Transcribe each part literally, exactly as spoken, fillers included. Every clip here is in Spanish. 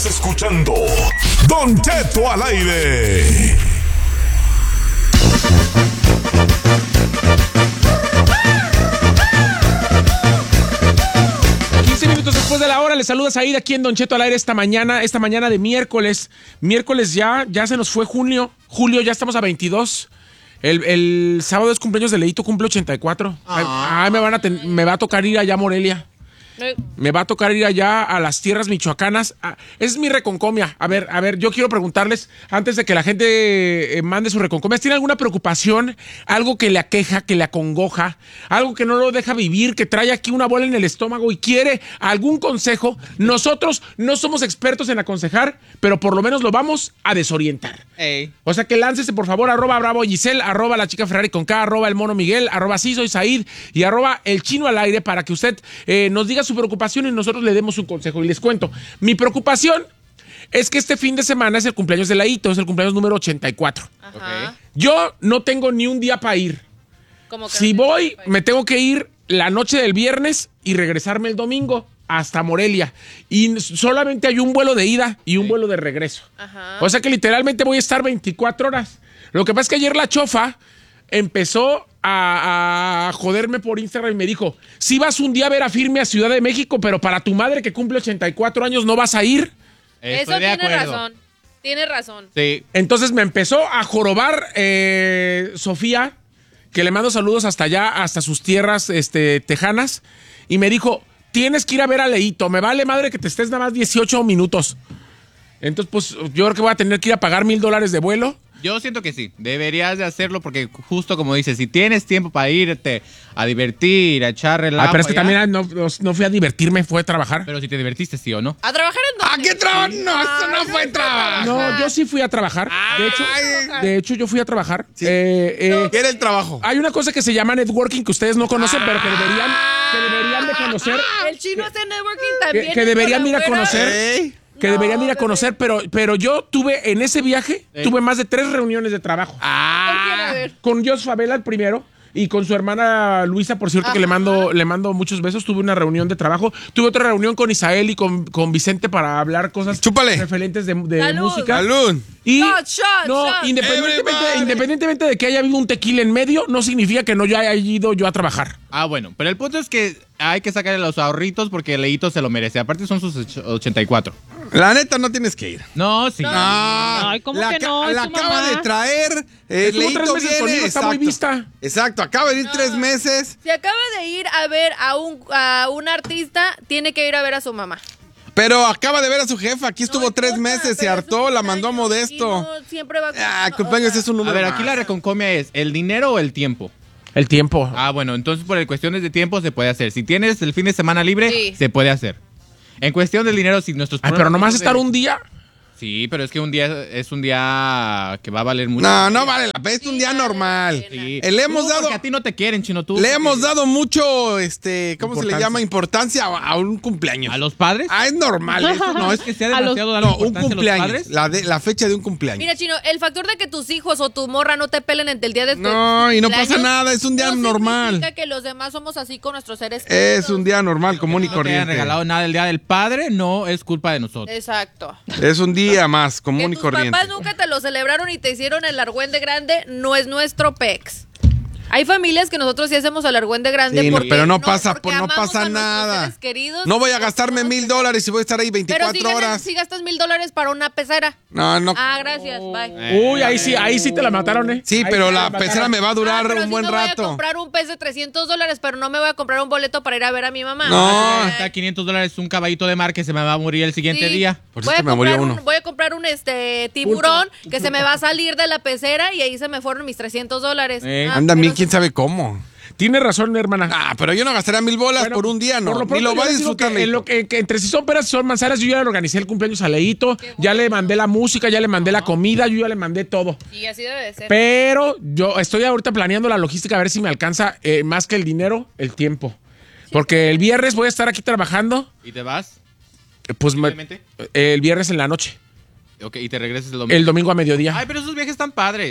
Escuchando Don Cheto al aire. quince minutos después de la hora, les saluda Said aquí en Don Cheto al aire esta mañana, esta mañana de miércoles. Miércoles ya, ya se nos fue junio. Julio, ya estamos a veintidós. El, el sábado es cumpleaños de Leito, cumple ochenta y cuatro. Ay, ay, me, van a ten, me va a tocar ir allá a Morelia. Me va a tocar ir allá a las tierras michoacanas. Ah, esa es mi reconcomia. A ver, a ver, yo quiero preguntarles, antes de que la gente eh, mande su reconcomia, ¿tiene alguna preocupación? Algo que le aqueja, que le acongoja, algo que no lo deja vivir, que trae aquí una bola en el estómago y quiere algún consejo. Nosotros no somos expertos en aconsejar, pero por lo menos lo vamos a desorientar. Ey. O sea que láncese, por favor, arroba Bravo Giselle, arroba la chica Ferrari con K, arroba el mono Miguel, arroba sí soy Said y arroba el chino al aire para que usted eh, nos diga su preocupación y nosotros le demos un consejo. Y les cuento, mi preocupación es que este fin de semana es el cumpleaños de Laito, es el cumpleaños número ochenta y cuatro. Ajá. Yo no tengo ni un día para ir. ¿Cómo que Si no voy, tienes me tengo que ir la noche del viernes y regresarme el domingo hasta Morelia. Y solamente hay un vuelo de ida y un Sí. vuelo de regreso. Ajá. O sea que literalmente voy a estar veinticuatro horas. Lo que pasa es que ayer la chofa empezó a, a joderme por Instagram y me dijo, si vas un día a ver a Firme a Ciudad de México, pero para tu madre que cumple ochenta y cuatro años no vas a ir. Estoy Eso de tiene acuerdo. razón. Tiene razón. Sí. Entonces me empezó a jorobar eh, Sofía, que le mando saludos hasta allá, hasta sus tierras este, tejanas, y me dijo, tienes que ir a ver a Leito, me vale madre que te estés nada más dieciocho minutos. Entonces, pues, yo creo que voy a tener que ir a pagar mil dólares de vuelo. Yo siento que sí, deberías de hacerlo porque justo como dices, si tienes tiempo para irte a divertir, a echar relajo. Ah, pero es que allá, también no, no, no fui a divertirme, fue a trabajar. Pero si te divertiste, sí o no. ¿A trabajar en dónde? ¿A qué trabajo? No, eso no fue trabajo. No, yo sí fui a trabajar. De hecho, de hecho yo fui a trabajar. Sí. Eh, eh, ¿Qué era el trabajo? hay una cosa que se llama networking que ustedes no conocen, pero que deberían, que deberían de conocer. El chino hace networking también. Que, que es deberían ir a buena. conocer. Ey. Que No, deberían ir a bebé. conocer, pero, pero yo tuve en ese viaje, Ey. tuve más de tres reuniones de trabajo. ¿Con quién? A ver. Con Jos Favela el primero y con su hermana Luisa, por cierto, que le mando, le mando muchos besos. Tuve una reunión de trabajo. Tuve otra reunión con Isael y con, con Vicente para hablar cosas Chúpale. referentes de, de Salud. música. Salud. Y Shot, shot, no, shot. independientemente, Everybody. independientemente de que haya habido un tequila en medio, no significa que no yo haya ido yo a trabajar. Ah, bueno, pero el punto es que hay que sacarle los ahorritos porque Leito se lo merece. Aparte son sus och- ochenta y cuatro. La neta no tienes que ir. No, sí. Ah, Ay, ¿cómo la que ca- no? Es La tu acaba mamá. de traer. Eh, Estuvo Leito tres meses viene, conmigo, está muy exacto. vista. Exacto, acaba de venir No. tres meses. Si acaba de ir a ver a un, a un artista, tiene que ir a ver a su mamá. Pero acaba de ver a su jefa. Aquí estuvo No tres importa, meses, se pero es hartó, su la mandó a cumpleaños y Modesto. no siempre va a Ah, no, cumpleaños o sea, es un A número ver, más. aquí la reconcomia es ¿el dinero o el tiempo? El tiempo. Ah, bueno, entonces por cuestiones de tiempo se puede hacer. Si tienes el fin de semana libre, Sí. se puede hacer. En cuestión del dinero, si nuestros... Ay, pero nomás problemas estar de- un día. Sí, pero es que un día es un día que va a valer mucho. No, no vale la pena. Es un Sí, día vale la normal. pena. Sí. Eh, Le hemos Tú, dado- porque a ti no te quieren, chino, tú. Le porque- hemos dado mucho, este, ¿cómo se le Importancia. llama? Importancia a, a un cumpleaños. ¿A los padres? Ah, es normal. Eso no es que sea A los- demasiado darle No, un importancia a los cumpleaños. padres. La, de, la fecha de un cumpleaños. Mira, chino, el factor de que tus hijos o tu morra no te pelen entre el día de tu No, y no cumpleaños pasa nada, es un día no normal. significa que los demás somos así con nuestros seres Es queridos. un día normal, común y No te hayan corriente. regalado nada el día del padre, no es culpa de nosotros. Exacto. Es un día más, Que común y tus corriente. papás nunca te lo celebraron y te hicieron el argüende grande, no es nuestro pex. Hay familias que nosotros sí hacemos el argüende grande Sí, no, porque pero no pasa, porque pues, no amamos pasa a nuestros nada. seres queridos. No voy a gastarme mil dólares y voy a estar ahí Pero si, veinticuatro ganas- horas. si gastas mil dólares para una pecera. No, no. Ah, gracias, bye. Uy, ahí sí, ahí sí te la mataron, ¿eh? Sí, Ahí pero te la mataron. pecera me va a durar Ah, pero un sí buen me voy a rato. comprar un pez de trescientos dólares, pero no me voy a comprar un boleto para ir a ver a mi mamá. No. Ay. Está quinientos dólares un caballito de mar que se me va a morir el siguiente Sí. día. Por voy, eso a me murió comprar un, uno. voy a comprar un este tiburón que se me va a salir de la pecera y ahí se me fueron mis trescientos dólares. Eh. Ah, Andan pero bien, sí- quién sabe cómo. Tiene razón, hermana. Ah, pero yo no gastaría mil bolas Bueno, por un día, no. por lo Ni pronto lo yo va a les digo disfrutar. que, en lo que, que entre si son peras y son manzanas, yo ya le organicé el cumpleaños a Leito, ya le mandé la música, ya le mandé la comida, yo ya le mandé todo. Y así debe de ser. Pero yo estoy ahorita planeando la logística a ver si me alcanza eh, más que el dinero, el tiempo. Porque el viernes voy a estar aquí trabajando, ¿Y te vas? eh, pues me- ¿Simplemente? eh, el viernes en la noche, Ok, y te regresas el domingo. el domingo a mediodía. Ay, pero esos viajes están padres.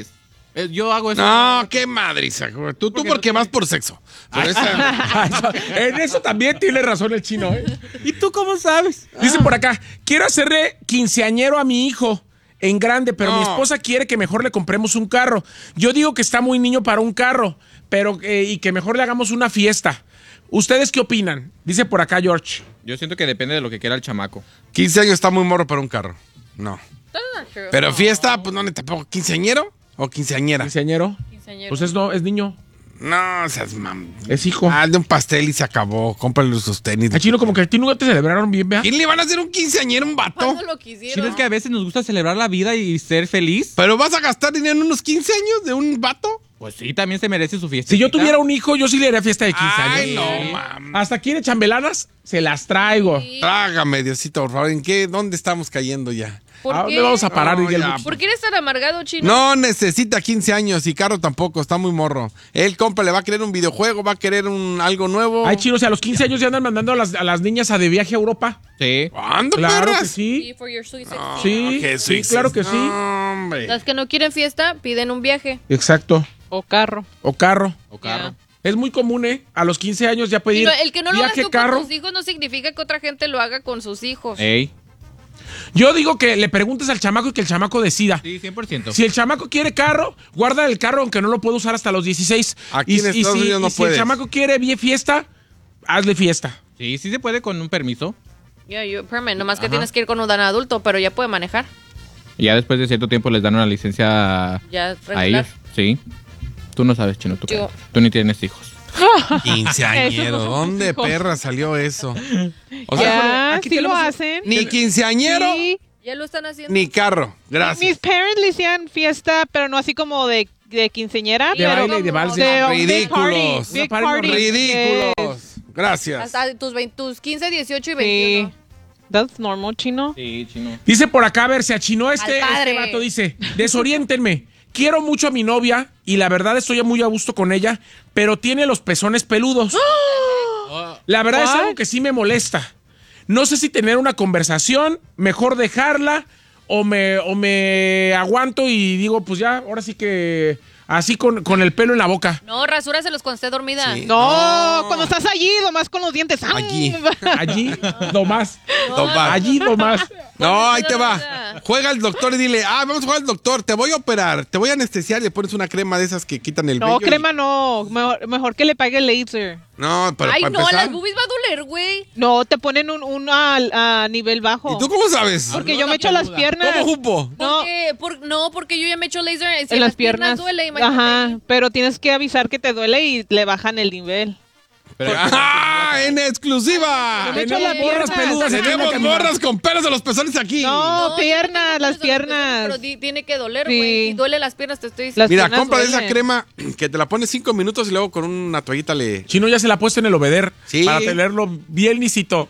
Eh, Yo hago eso. No, qué madriza. Tú, tú porque vas por sexo. Por esa- En eso también tiene razón el chino, ¿eh? ¿Y tú cómo sabes? Dice por acá, quiero hacerle quinceañero a mi hijo en grande, pero No. mi esposa quiere que mejor le compremos un carro. Yo digo que está muy niño para un carro, pero eh, y que mejor le hagamos una fiesta. ¿Ustedes qué opinan? Dice por acá George. Yo siento que depende de lo que quiera el chamaco. quince años está muy morro para un carro. No. That's not true. Pero fiesta, pues no, tampoco. ¿Quinceañero o quinceañera? ¿Quinceañero? Quinceañero. Pues es, no, es niño, No, seas mam. es hijo. Ah, de un pastel y se acabó. Cómprale sus tenis. A chino como que a ti nunca te celebraron bien, vea. ¿Quién le van a hacer un quinceañero a un vato? ¿Cuándo lo Sí, quisieron? es que a veces nos gusta celebrar la vida y ser feliz. ¿Pero vas a gastar dinero en unos quince años de un vato? Pues sí, también se merece su fiesta. Si yo tuviera un hijo, yo sí le haría fiesta de quince Ay, años. no, mam. Hasta quiere chambelanas, se las traigo. Sí. Trágame, Diosito, por favor. ¿En qué? ¿Dónde estamos cayendo ya? ¿Por ¿A qué? dónde vamos a parar? No, diría el ya. Buki? ¿Por qué eres tan amargado, chino? No necesita quince años y carro tampoco, está muy morro. Él compra, le va a querer un videojuego, va a querer un algo nuevo. Ay, chino, o sea, a los quince años ya andan mandando a las, a las niñas a de viaje a Europa. Sí. ¿Cuándo, Claro que perras? sí. Sí, for your sweet sixteen. Sí, ¿Qué sí, sexy? claro que sí. No, hombre. Las que no quieren fiesta piden un viaje. Exacto. O carro. O carro. O carro. Es muy común, ¿eh? A los quince años ya pedir Y no, el que no lo hagas viaje, tú carro. con tus hijos no significa que otra gente lo haga con sus hijos. Ey. Yo digo que le preguntes al chamaco y que el chamaco decida. Sí, cien por ciento. Si el chamaco quiere carro, guarda el carro aunque no lo puede usar hasta los dieciséis. Aquí y, en y Estados si, Unidos no y si el puedes. chamaco quiere bien fiesta, hazle fiesta. Sí, sí se puede con un permiso. Ya, yo, permit, nomás que tienes que ir con un dan adulto, pero ya puede manejar. Y ya después de cierto tiempo les dan una licencia Ya, a regular. ellos. Sí. Tú no sabes, Chino, tú, Yo- cállate. Tú ni tienes hijos. Quinceañero, Esos no son ¿dónde hijos. perra salió eso? O sea, Ya, aquí sí lo tenemos- hacen. ni quinceañero, Sí. Ya lo están haciendo. ni carro. Mis Gracias. parents le hacían fiesta, pero no así como de, de quinceañera, De pero baile y de vals. de de- un big Ridículos. party, big Una party party. Ridículos. Gracias. Hasta tus, veinte, tus quince, dieciocho y Sí. veintiuno. That's normal, chino. Sí, Chino. Dice por acá, a ver, se achinó este, Al padre. este vato, dice, desoriéntenme. Quiero mucho a mi novia y la verdad estoy muy a gusto con ella, pero tiene los pezones peludos. La verdad es What? algo que sí me molesta. No sé si tener una conversación, mejor dejarla o me, o me aguanto y digo, pues ya, ahora sí que así con, con el pelo en la boca. No, rasúraselos cuando esté dormida. Sí. No, cuando estás allí, nomás con los dientes. ¡am! Allí. Allí nomás. Tomás. Allí nomás. No, ahí te va. Dormida. Juega al doctor y dile, ah, vamos a jugar al doctor, te voy a operar, te voy a anestesiar y le pones una crema de esas que quitan el vello. No, y- crema no. Mejor, mejor que le pague el laser. No, pero Ay, para no, empezar. las boobies va a doler, güey. No, te ponen un, un a, a nivel bajo. ¿Y tú cómo sabes? Porque yo me echo las piernas. ¿Cómo jupo? No, Porque, por, no, porque yo ya me echo laser. Si en las piernas. duele, imagínate. Ajá, pero tienes que avisar que te duele y le bajan el nivel. Pero, ¡Ah! ¡En exclusiva! Yo me echo Tenemos las morras piernas. peludas aquí en la Tenemos cabina. morras con pelos de los pezones aquí. No, No, piernas, yo las tengo pelos de los pezones, piernas. Pero di- tiene que doler, Sí. güey. Si duele las piernas, te estoy diciendo. Las Mira, piernas compra de esa duelen. crema que te la pones cinco minutos y luego con una toallita le, Chino ya se la ha puesto en el obeder Sí. para tenerlo bien lisito.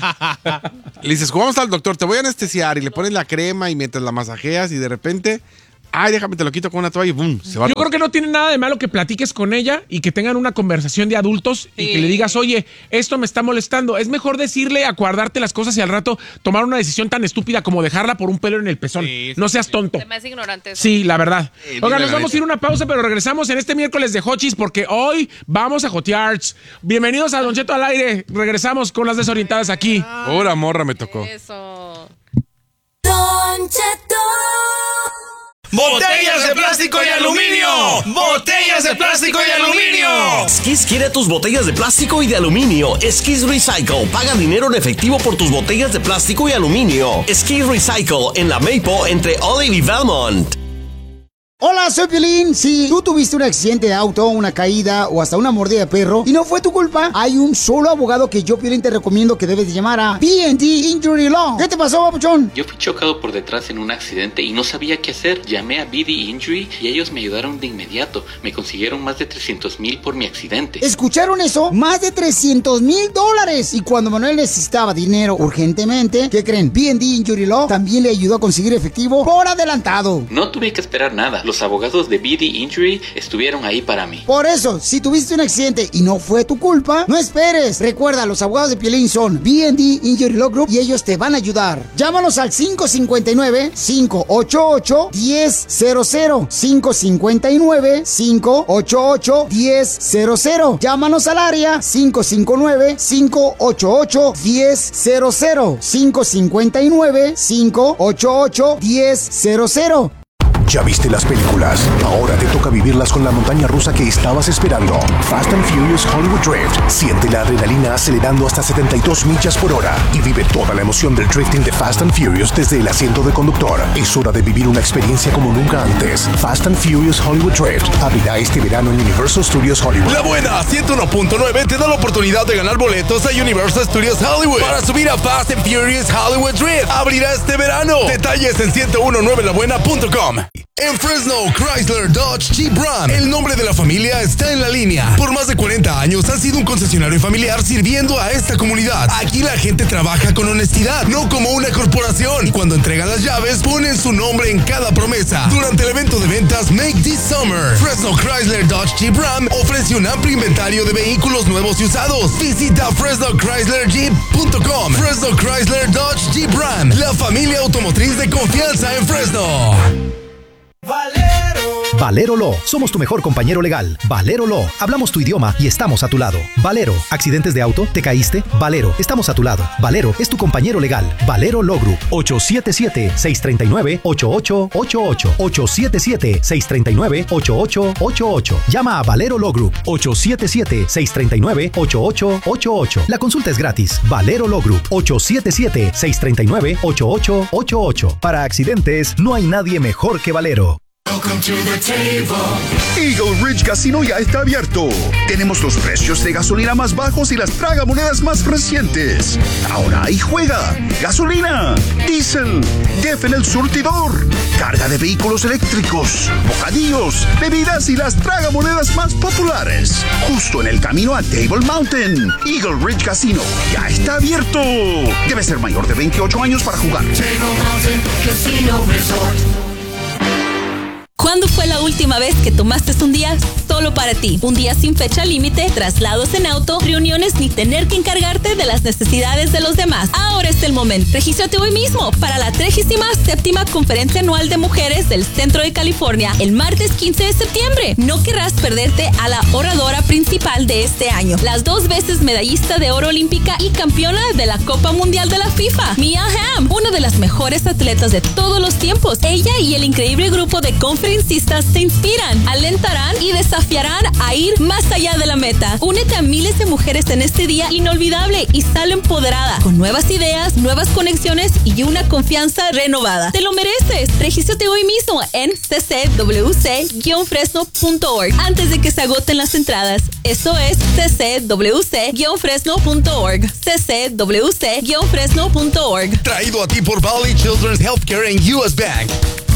le dices, vamos al doctor, te voy a anestesiar y le pones la crema y mientras la masajeas y de repente, ay, déjame te lo quito con una toalla y boom, se va Yo todo. creo que no tiene nada de malo que platiques con ella y que tengan una conversación de adultos y Sí. que le digas, oye, esto me está molestando. Es mejor decirle, acuardarte las cosas y al rato tomar una decisión tan estúpida como dejarla por un pelo en el pezón. Sí, sí, no seas tonto. Se me hace ignorante eso. Sí, la verdad. Sí, Oigan, dile nos la vamos a neta. ir a una pausa, pero regresamos en este miércoles de Hochis porque hoy vamos a jotear. Bienvenidos a Don Cheto al aire. Regresamos con las desorientadas aquí. Pura morra me tocó. Eso. Don Cheto. ¡Botellas de plástico y aluminio! ¡Botellas de plástico y aluminio! Skis quiere tus botellas de plástico y de aluminio. Skis Recycle. Paga dinero en efectivo por tus botellas de plástico y aluminio. Skis Recycle en la Maple entre Olive y Belmont. Hola, soy Piolín. Si tú tuviste un accidente de auto, una caída o hasta una mordida de perro y no fue tu culpa, hay un solo abogado que yo, Piolín, te recomiendo que debes de llamar a P and T Injury Law. ¿Qué te pasó, papuchón? Yo fui chocado por detrás en un accidente y no sabía qué hacer. Llamé a B D Injury y ellos me ayudaron de inmediato. Me consiguieron más de trescientos mil por mi accidente. ¿Escucharon eso? Más de trescientos mil dólares. Y cuando Manuel necesitaba dinero urgentemente, ¿qué creen? P and T Injury Law también le ayudó a conseguir efectivo por adelantado. No tuve que esperar nada. Los los abogados de B D Injury estuvieron ahí para mí. Por eso, si tuviste un accidente y no fue tu culpa, no esperes. Recuerda, los abogados de Piolín son B and D Injury Law Group y ellos te van a ayudar. Llámanos al cinco cinco nueve, cinco ocho ocho, uno cero cero cero. cinco cinco nueve, cinco ocho ocho, uno cero cero. Llámanos al área cinco cinco nueve, cinco ocho ocho, uno cero cero. cinco cinco nueve, cinco ocho ocho, uno cero cero. ¿Ya viste las películas? Ahora te toca vivirlas con la montaña rusa que estabas esperando. Fast and Furious Hollywood Drift. Siente la adrenalina acelerando hasta setenta y dos millas por hora y vive toda la emoción del drifting de Fast and Furious desde el asiento de conductor. Es hora de vivir una experiencia como nunca antes. Fast and Furious Hollywood Drift abrirá este verano en Universal Studios Hollywood. La buena ciento uno punto nueve te da la oportunidad de ganar boletos a Universal Studios Hollywood para subir a Fast and Furious Hollywood Drift. Abrirá este verano. Detalles en ciento diecinueve la buena punto com. En Fresno, Chrysler, Dodge, Jeep Ram, el nombre de la familia está en la línea. Por más de cuarenta años han sido un concesionario familiar sirviendo a esta comunidad. Aquí la gente trabaja con honestidad, no como una corporación. Y cuando entregan las llaves, ponen su nombre en cada promesa. Durante el evento de ventas Make This Summer, Fresno Chrysler, Dodge, Jeep Ram ofrece un amplio inventario de vehículos nuevos y usados. Visita Fresno Chrysler Jeep punto com. Fresno Chrysler, Dodge, Jeep Ram, la familia automotriz de confianza en Fresno. Valero. Valero Law. Somos tu mejor compañero legal. Valero Law. Hablamos tu idioma y estamos a tu lado. Valero. ¿Accidentes de auto? ¿Te caíste? Valero. Estamos a tu lado. Valero es tu compañero legal. Valero Law Group. ocho siete siete, seis tres nueve, ocho ocho ocho ocho. ocho siete siete, seis tres nueve, ocho ocho ocho ocho. Llama a Valero Law Group. ocho siete siete, seis tres nueve, ocho ocho ocho ocho. La consulta es gratis. Valero Law Group. ocho siete siete, seis tres nueve, ocho ocho ocho ocho. Para accidentes, no hay nadie mejor que Valero. Eagle Ridge Casino ya está abierto. Tenemos los precios de gasolina más bajos y las tragamonedas más recientes. Ahora ahí juega gasolina, diésel, DEF en el surtidor, carga de vehículos eléctricos, bocadillos, bebidas y las tragamonedas más populares. Justo en el camino a Table Mountain. Eagle Ridge Casino ya está abierto. Debe ser mayor de veintiocho años para jugar. Table Mountain Casino Resort. ¿Cuándo fue la última vez que tomaste un día solo para ti? Un día sin fecha límite, traslados en auto, reuniones ni tener que encargarte de las necesidades de los demás. Ahora es el momento. Regístrate hoy mismo para la trigésima séptima Conferencia Anual de Mujeres del Centro de California, el martes quince de septiembre. No querrás perderte a la oradora principal de este año, las dos veces medallista de oro olímpica y campeona de la Copa Mundial de la FIFA, Mia Hamm, una de las mejores atletas de todos los tiempos. Ella y el increíble grupo de conferencias te inspiran, alentarán y desafiarán a ir más allá de la meta. Únete a miles de mujeres en este día inolvidable y sale empoderada, con nuevas ideas, nuevas conexiones y una confianza renovada. ¡Te lo mereces! Regístrate hoy mismo en c c w c guion fresno punto org antes de que se agoten las entradas. Eso es c c w c guion fresno punto org. c c w c guion fresno punto org. Traído a ti por Valley Children's Healthcare en U S Bank.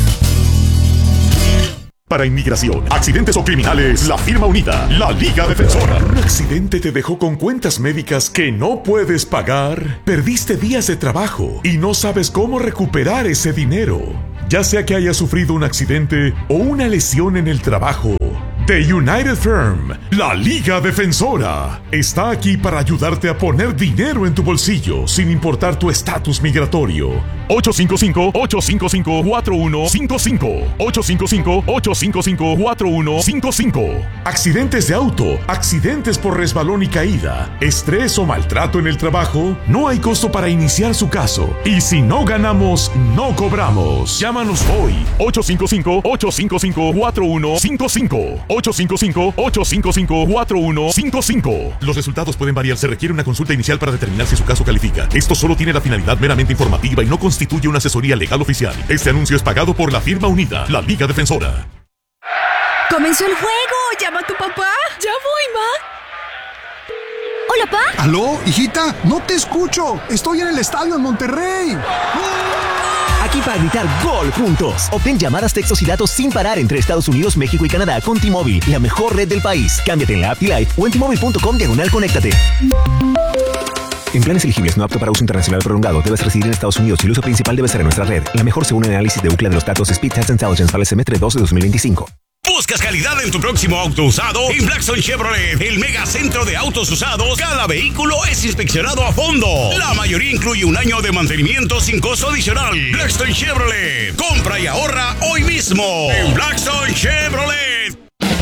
Para inmigración, accidentes o criminales, la firma unida, la Liga Defensora. ¿Un accidente te dejó con cuentas médicas que no puedes pagar? ¿Perdiste días de trabajo y no sabes cómo recuperar ese dinero? Ya sea que hayas sufrido un accidente o una lesión en el trabajo, The United Firm, la Liga Defensora, está aquí para ayudarte a poner dinero en tu bolsillo sin importar tu estatus migratorio. ocho cinco cinco, ocho cinco cinco, cuatro uno cinco cinco. ocho cinco cinco, ocho cinco cinco, cuatro uno cinco cinco. Accidentes de auto, accidentes por resbalón y caída, estrés o maltrato en el trabajo, no hay costo para iniciar su caso. Y si no ganamos, no cobramos. Llámanos hoy. ocho cinco cinco, ocho cinco cinco, cuatro uno cinco cinco. ocho cinco cinco, ocho cinco cinco, cuatro uno cinco cinco. Los resultados pueden variar. Se requiere una consulta inicial para determinar si su caso califica. Esto solo tiene la finalidad meramente informativa y no constituye una asesoría legal oficial. Este anuncio es pagado por la firma unida, la Liga Defensora. ¡Comenzó el juego! ¡Llama a tu papá! ¡Ya voy, ma! ¿Hola, pa? ¿Aló, hijita? No te escucho. Estoy en el estadio en Monterrey. Aquí para gritar gol juntos. Obtén llamadas, textos y datos sin parar entre Estados Unidos, México y Canadá con T-Mobile, la mejor red del país. Cámbiate en la app T-Life o en T Mobile punto com diagonal conéctate. En planes elegibles no apto para uso internacional prolongado, debes residir en Estados Unidos y el uso principal debe ser en nuestra red. La mejor según el análisis de Ookla de los datos Speed Test Intelligence para el semestre dos de dos mil veinticinco. ¿Buscas calidad en tu próximo auto usado? En Blackstone Chevrolet, el mega centro de autos usados, cada vehículo es inspeccionado a fondo. La mayoría incluye un año de mantenimiento sin costo adicional. Blackstone Chevrolet, compra y ahorra hoy mismo en Blackstone Chevrolet.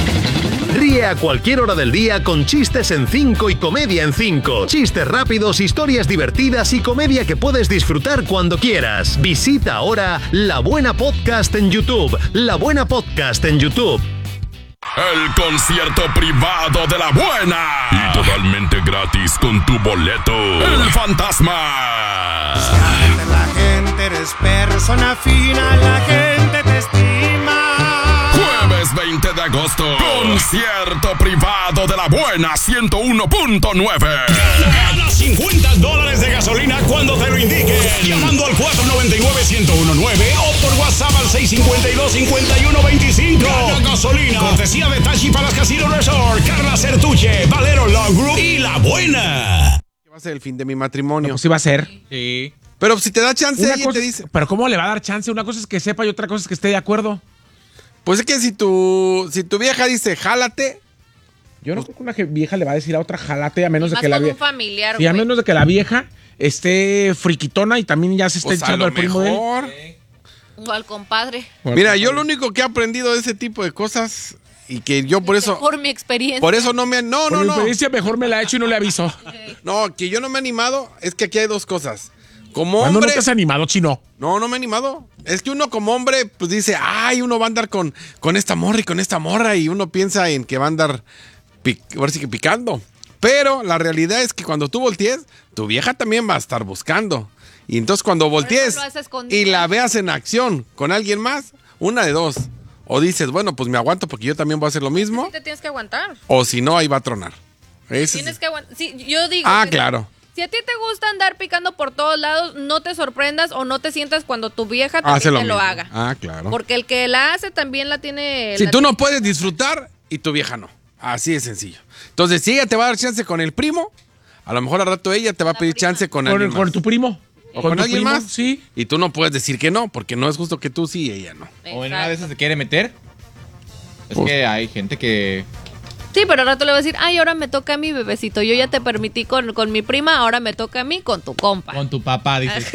Ríe a cualquier hora del día con chistes en cinco y comedia en cinco. Chistes rápidos, historias divertidas y comedia que puedes disfrutar cuando quieras. Visita ahora La Buena Podcast en YouTube. La Buena Podcast en YouTube. El concierto privado de La Buena. Y totalmente gratis con tu boleto. El Fantasma. La gente eres persona fina, la gente te estima. Jueves veinte de agosto. Concierto privado de La Buena ciento uno punto nueve. Gana cincuenta dólares de gasolina cuando te lo indiquen. Llamando al cuatro nueve nueve, uno cero uno nueve o por WhatsApp al seis cinco dos, cinco uno dos cinco. Gana gasolina. Cortesía de Tachi Palace Casino Resort, Carla Certuche, Valero Long Group y La Buena. Va a ser el fin de mi matrimonio. No, pues sí va a ser. Sí. Pero si te da chance, Una ella cosa te es- dice. Pero ¿cómo le va a dar chance? Una cosa es que sepa y otra cosa es que esté de acuerdo. Pues es que si tu, si tu vieja dice, jálate. Yo no creo que una je- vieja le va a decir a otra jalate a menos de Más que la con un vieja. familiar, Sí, a güey. menos de que la vieja esté friquitona y también ya se esté Pues a echando lo al primo de él. mejor. O al compadre. Mira, yo lo único que he aprendido de ese tipo de cosas y que yo por eso, Por mi experiencia. por eso no me, no, Por no, mi no, experiencia mejor me la he hecho y no le aviso. no, que yo no me he animado, es que aquí hay dos cosas. Como ¿Cuándo no hombre, te has animado, chino? no, no me he animado. Es que uno como hombre, pues dice, ay, uno va a andar con, con esta morra y con esta morra y uno piensa en que va a andar, pic, ahora sí que picando. Pero la realidad es que cuando tú voltees, tu vieja también va a estar buscando. Y entonces cuando voltees lo haces escondidas. y la veas en acción con alguien más, una de dos. O dices, bueno, pues me aguanto porque yo también voy a hacer lo mismo. Sí te tienes que aguantar. O si no, ahí va a tronar. Ese Tienes es- que aguantar. Sí, yo digo. Ah, que- claro. Si a ti te gusta andar picando por todos lados, no te sorprendas o no te sientas cuando tu vieja también Hace te lo lo mismo. haga. Ah, claro. Porque el que la hace también la tiene. Si la tú tiene- no puedes disfrutar y tu vieja no. Así de sencillo. Entonces, si ella te va a dar chance con el primo, a lo mejor al rato ella te va a pedir chance con Con, alguien con más. tu primo. ¿O con con tu alguien primo, más? Sí. Y tú no puedes decir que no, porque no es justo que tú sí y ella no. O en una de esas se quiere meter. Es que hay gente que... Sí, pero al rato le va a decir, ay, ahora me toca a mi bebecito. Yo ya te permití con, con mi prima, ahora me toca a mí con tu compa. Con tu papá, dices.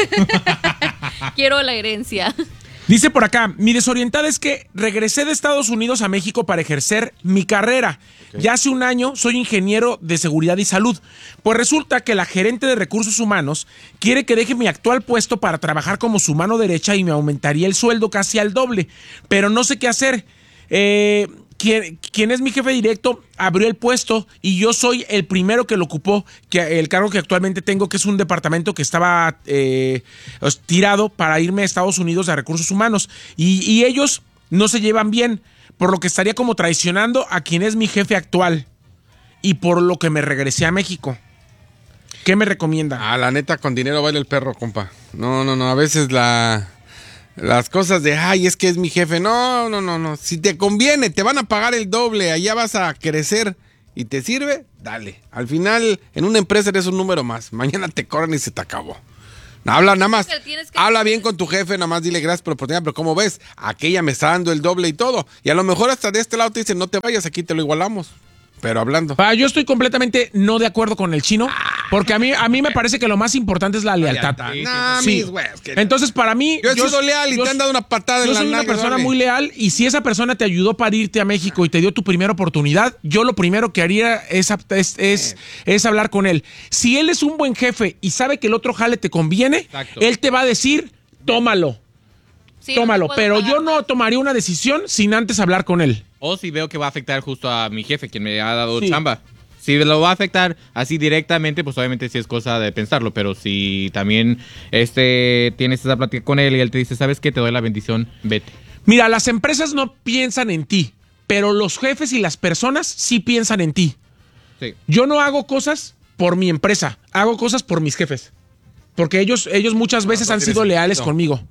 Quiero la herencia. Dice por acá, mi desorientada es que regresé de Estados Unidos a México para ejercer mi carrera. Ya hace un año soy ingeniero de seguridad y salud. Pues resulta que la gerente de recursos humanos quiere que deje mi actual puesto para trabajar como su mano derecha y me aumentaría el sueldo casi al doble. Pero no sé qué hacer. Eh... Quien, quien es mi jefe directo abrió el puesto y yo soy el primero que lo ocupó, que el cargo que actualmente tengo, que es un departamento que estaba eh, tirado para irme a Estados Unidos a recursos humanos. Y, y ellos no se llevan bien, por lo que estaría como traicionando a quien es mi jefe actual y por lo que me regresé a México. ¿Qué me recomienda? Ah, la neta, con dinero baila el perro, compa. No, no, no, a veces la... Las cosas de, ay, es que es mi jefe. No, no, no, no. Si te conviene, te van a pagar el doble, allá vas a crecer y te sirve, dale. Al final, en una empresa eres un número más. Mañana te corren y se te acabó. Habla nada más. Habla bien con tu jefe, nada más dile gracias por la oportunidad, pero como ves, aquella me está dando el doble y todo. Y a lo mejor hasta de este lado te dicen, no te vayas, aquí te lo igualamos. Pero hablando. Ah, yo estoy completamente no de acuerdo con el chino, porque a mí, a mí me parece que lo más importante es la lealtad. Nah, Sí. mis güey, es que- Entonces, para mí... Yo he sido leal y te han dado una patada en Yo la soy una nalga, persona dale. muy leal y si esa persona te ayudó para irte a México y te dio tu primera oportunidad, yo lo primero que haría es, es, es, es hablar con él. Si él es un buen jefe y sabe que el otro jale te conviene, Exacto. él te va a decir, tómalo. Sí, no tómalo, te puedo pero pagar yo no tomaría una decisión sin antes hablar con él. O si veo que va a afectar justo a mi jefe, quien me ha dado Sí. chamba. Si lo va a afectar así directamente, pues obviamente sí es cosa de pensarlo. Pero si también este tienes esa plática con él y él te dice, ¿sabes qué? Te doy la bendición, vete. Mira, las empresas no piensan en ti, pero los jefes y las personas sí piensan en ti. Sí. Yo no hago cosas por mi empresa, hago cosas por mis jefes. Porque ellos, ellos muchas veces no han tiene sido sentido. conmigo. conmigo.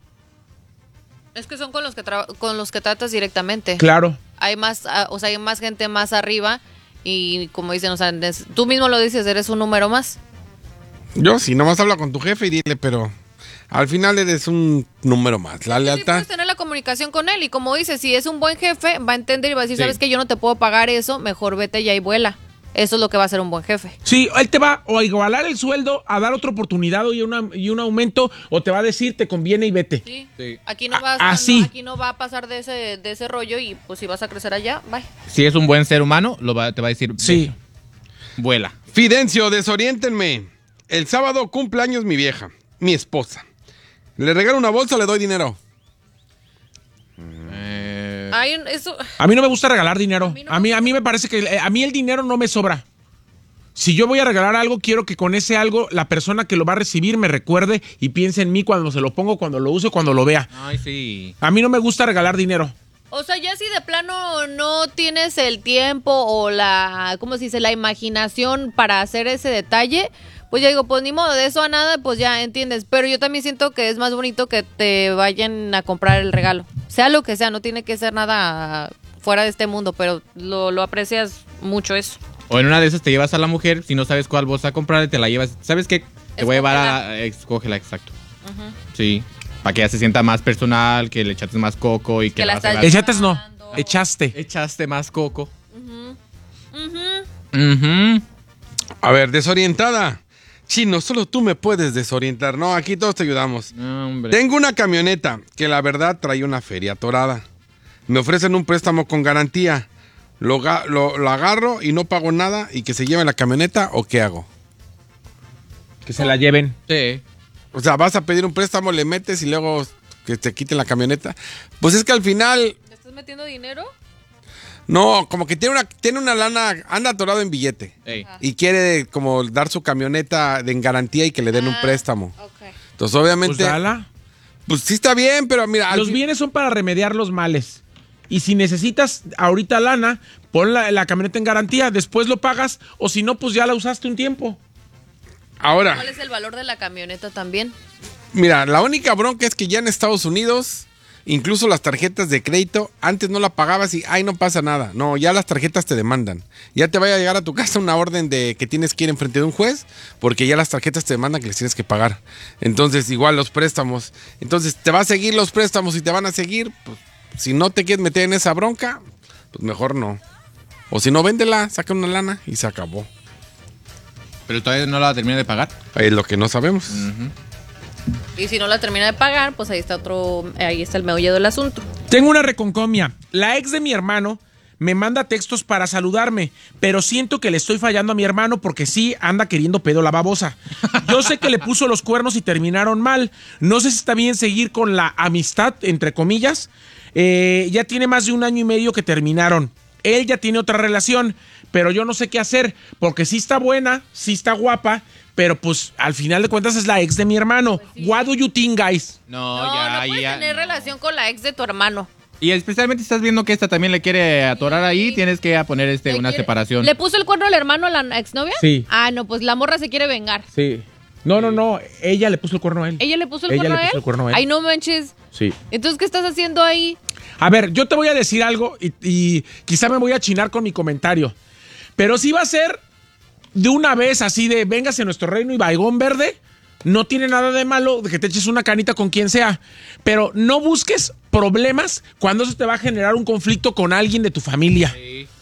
Es que son con los que tra- con los que tratas directamente. Claro. Hay más, ah, o sea, hay más gente más arriba y como dicen, o sea, des- tú mismo lo dices, eres un número más. Yo sí, nomás habla con tu jefe y dile, pero al final eres un número más. La Sí, lealtad. puedes tener la comunicación con él y como dices, si es un buen jefe, va a entender y va a decir, Sí. sabes que yo no te puedo pagar eso, mejor vete ya y vuela. Eso es lo que va a hacer un buen jefe. Sí, él te va o a igualar el sueldo, a dar otra oportunidad y, una, y un aumento, o te va a decir, te conviene y vete. Sí. Aquí no vas, así. no, aquí no va a pasar de ese, de ese rollo y pues si vas a crecer allá, bye. Si es un buen ser humano, lo va, te va a decir. Sí. Vuela. Fidencio, desoriéntenme. El sábado cumple años mi vieja, mi esposa. Le regalo una bolsa, le doy dinero. Ay, eso... A mí no me gusta regalar dinero. A mí, a mí me parece que eh, a mí el dinero no me sobra. Si yo voy a regalar algo, quiero que con ese algo la persona que lo va a recibir me recuerde y piense en mí cuando se lo pongo, cuando lo use, cuando lo vea. Ay, sí. A mí no me gusta regalar dinero. O sea, ya si de plano no tienes el tiempo o la, ¿cómo se dice? La imaginación para hacer ese detalle, pues ya digo, pues ni modo, de eso a nada, pues ya entiendes. Pero yo también siento que es más bonito que te vayan a comprar el regalo. Sea lo que sea, no tiene que ser nada fuera de este mundo, pero lo, lo aprecias mucho eso. O en una de esas te llevas a la mujer, si no sabes cuál bolsa comprar, te la llevas. ¿Sabes qué? Te voy a llevar a... Escógela, exacto. Ajá. Sí. Para que ya se sienta más personal, que le echaste más coco y que... Que la vas a- estás Echaste no, echaste. Echaste más coco. Ujú. Ujú. A ver, desorientada. Chino, solo tú me puedes desorientar. No, aquí todos te ayudamos. No, hombre. Tengo una camioneta que la verdad trae una feria atorada. Me ofrecen un préstamo con garantía. Lo, ga- lo, lo agarro y no pago nada y que se lleve la camioneta o qué hago. Que se la lleven. Sí. O sea, vas a pedir un préstamo, le metes y luego que te quiten la camioneta. Pues es que al final, ¿Le estás metiendo dinero? no, como que tiene una, tiene una lana, anda atorado en billete. Ey. Y quiere como dar su camioneta de en garantía y que le den un préstamo. Entonces, obviamente, Pues dala. pues sí está bien, pero mira, al Los fin- bienes son para remediar los males. Y si necesitas ahorita lana, pon la, la camioneta en garantía, después lo pagas, o si no, pues ya la usaste un tiempo. ahora, ¿Cuál es el valor de la camioneta también? mira, la única bronca es que ya en Estados Unidos, incluso las tarjetas de crédito, antes no la pagabas y, ay, no pasa nada. No, ya las tarjetas te demandan. Ya te vaya a llegar a tu casa una orden de que tienes que ir enfrente de un juez, porque ya las tarjetas te demandan que les tienes que pagar. Entonces, igual los préstamos. Entonces, te va a seguir los préstamos y te van a seguir. Pues, si no te quieres meter en esa bronca, pues mejor no. O si no, véndela, saca una lana y se acabó. Pero todavía no la termina de pagar. Es lo que no sabemos. Y si no la termina de pagar, pues ahí está otro, ahí está el meollo del asunto. Tengo una reconcomia. La ex de mi hermano me manda textos para saludarme, pero siento que le estoy fallando a mi hermano porque sí anda queriendo pedo la babosa. Yo sé que le puso los cuernos y terminaron mal. No sé si está bien seguir con la amistad, entre comillas. Eh, ya tiene más de un año y medio que terminaron. Él ya tiene otra relación, pero yo no sé qué hacer, porque sí está buena, sí está guapa, pero pues al final de cuentas es la ex de mi hermano. What do you think, guys? No, No, ya, no puedes ya. tener relación con la ex de tu hermano. Y especialmente si estás viendo que esta también le quiere atorar ahí, tienes que poner este, una quiere- separación. ¿Le puso el cuerno al hermano a la exnovia? Sí. Ah, no, pues la morra se quiere vengar. Sí. No, no, no. Ella le puso el cuerno a él. ¿Ella le puso el Ella cuerno le a puso él? el cuerno a él. Ay, no manches. Sí. Entonces, ¿qué estás haciendo ahí? A ver, yo te voy a decir algo y, y quizá me voy a chinar con mi comentario. Pero si va a ser de una vez así de véngase a nuestro reino y baigón verde, no tiene nada de malo de que te eches una canita con quien sea. Pero no busques problemas cuando eso te va a generar un conflicto con alguien de tu familia. Sí.